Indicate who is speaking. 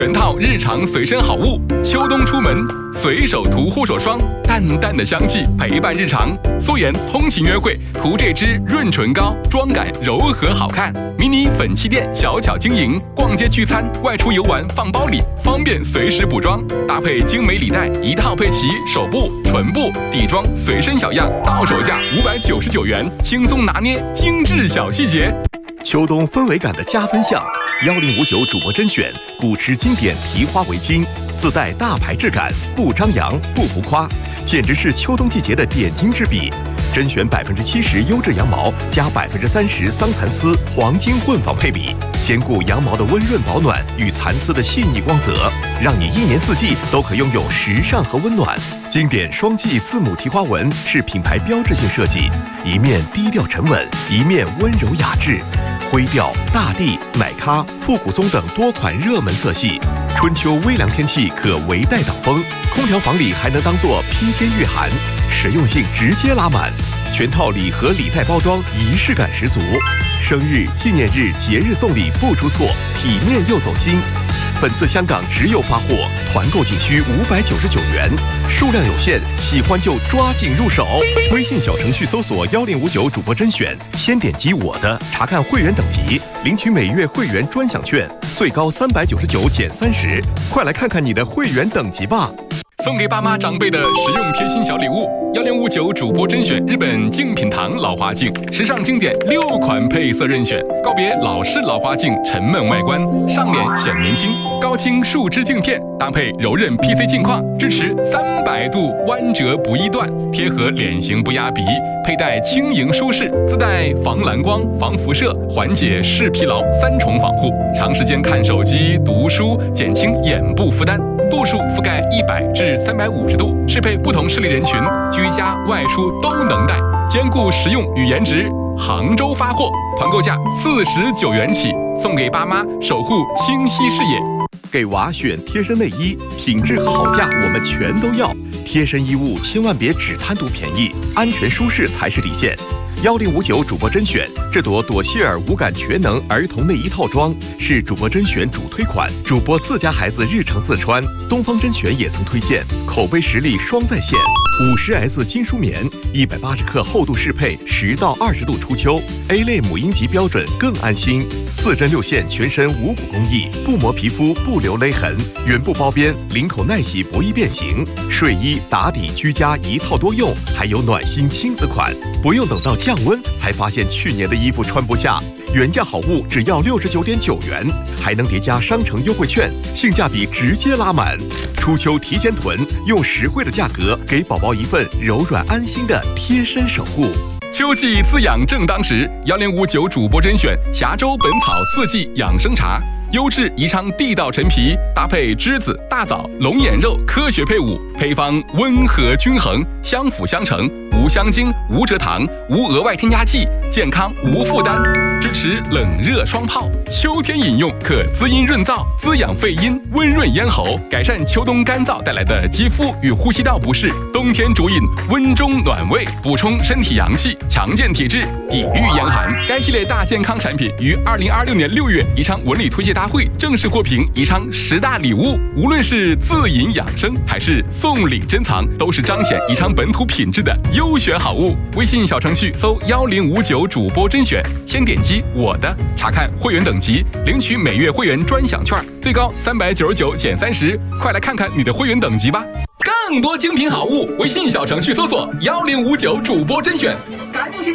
Speaker 1: 全套日常随身好物，秋冬出门随手涂护手霜，淡淡的香气陪伴日常。素颜通勤约会，涂这支润唇膏，妆感柔和好看。迷你粉气垫小巧晶莹，逛街聚餐、外出游玩放包里，方便随时补妆。搭配精美礼袋，一套配齐手部、唇部、底妆随身小样，到手价599元，轻松拿捏精致小细节。
Speaker 2: 秋冬氛围感的加分项，1059主播甄选古驰经典提花围巾，自带大牌质感，不张扬不浮夸，简直是秋冬季节的点睛之笔。甄选70%优质羊毛加30%桑蚕丝黄金混纺配比，兼顾羊毛的温润保暖与蚕丝的细腻光泽，让你一年四季都可拥有时尚和温暖。经典双髻字母提花纹是品牌标志性设计，一面低调沉稳，一面温柔雅致。灰调、大地、奶咖、复古棕等多款热门色系，春秋微凉天气可围带挡风，空调房里还能当做披肩御寒，实用性直接拉满。全套礼盒礼袋包装仪式感十足，生日、纪念日、节日送礼不出错，体面又走心。本次香港只有发货，团购仅需599元，数量有限，喜欢就抓紧入手。微信小程序搜索1059主播甄选，先点击我的查看会员等级，领取每月会员专享券，最高399减30，快来看看你的会员等级吧。
Speaker 1: 送给爸妈长辈的实用贴心小礼物，1059主播甄选日本净品堂老花镜，时尚经典6款配色任选，告别老式老花镜沉闷外观，上脸显年轻。高清树脂镜片搭配柔韧 PC 镜框，支持300度弯折不易断，贴合脸型不压鼻，佩戴轻盈舒适，自带防蓝光、防辐射、缓解视疲劳3重防护，长时间看手机、读书，减轻眼部负担。度数覆盖100至350度，适配不同视力人群，居家外出都能戴，兼顾实用与颜值。杭州发货，团购价49元起，送给爸妈，守护清晰视野。
Speaker 2: 给娃选贴身内衣，品质好价我们全都要。贴身衣物千万别只贪图便宜，安全舒适才是底线。1059主播甄选，这朵朵希尔无感全能儿童内衣套装是主播甄选主推款，主播自家孩子日常自穿。东方甄选也曾推荐，口碑实力双在线。50S 金舒棉，180克厚度适配，10到20度初秋 ，A 类母婴级标准更安心。4针6线全身无骨工艺，不磨皮肤，不留勒痕，原布包边，领口耐洗，不易变形。睡衣、打底、居家一套多用，还有暖心亲子款，不用等到降温才发现去年的衣服穿不下。原价好物只要69.9元，还能叠加商城优惠券，性价比直接拉满。初秋提前囤，用实惠的价格给宝宝一份柔软安心的贴身守护。
Speaker 1: 秋季滋养正当时，1059主播甄选峡州本草4季养生茶，优质宜昌地道陈皮，搭配栀子、大枣、龙眼肉科学配伍，配方温和均衡，相辅相成，无香精、无蔗糖、无额外添加剂，健康无负担，支持冷热双泡。秋天饮用可滋阴润燥，滋养肺阴，温润咽喉，改善秋冬干燥带来的肌肤与呼吸道不适。冬天主饮温中暖胃，补充身体阳气，强健体质，抵御严寒。该系列大健康产品于2026年6月宜昌文旅推介大会正式获评宜昌10大礼物，无论是自饮养生还是送礼珍藏，都是彰显宜昌本土品质的优选好物。微信小程序搜1059主播甄选，先点击我的查看会员等级，领取每月会员专享券，最高399减30，快来看看你的会员等级吧。更多精品好物，微信小程序搜索1059主播甄选。